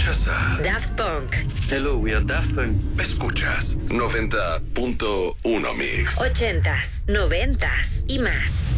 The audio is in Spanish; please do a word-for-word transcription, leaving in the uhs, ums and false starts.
Escuchas a Daft Punk. Hello, we are Daft Punk. Escuchas noventa punto uno Mix. Ochentas, noventas y más.